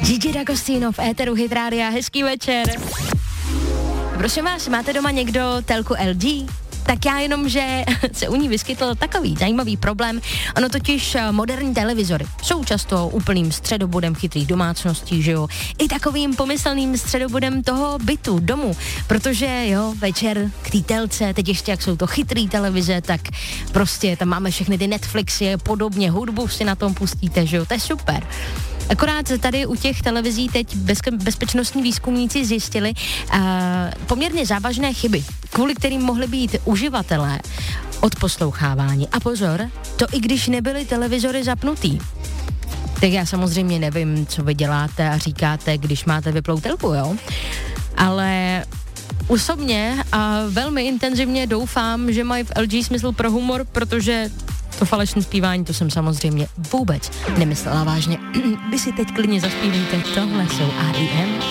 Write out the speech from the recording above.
Gigi D'Agostino v éteru Hit Rádia, hezký večer. Prosím vás, máte doma někdo telku LG? Tak já jenom, že se u ní vyskytl takový zajímavý problém. Ono totiž moderní televizory jsou často úplným středobodem chytrých domácností, že jo? I takovým pomyslným středobodem toho bytu, domu. Protože jo, večer k té telce, teď ještě jak jsou to chytrý televize, tak prostě tam máme všechny ty Netflixy, podobně, hudbu si na tom pustíte, že jo? To je super. Akorát tady u těch televizí teď bezpečnostní výzkumníci zjistili poměrně závažné chyby, kvůli kterým mohly být uživatelé odposlouchávání. A pozor, to i když nebyly televizory zapnutý. Tak já samozřejmě nevím, co vy děláte a říkáte, když máte vyplou telku, jo? Ale osobně a velmi intenzivně doufám, že mají v LG smysl pro humor, protože to falešné zpívání, to jsem samozřejmě vůbec nemyslela vážně. Vy si teď klidně zaspívejte, tohle jsou R.E.M.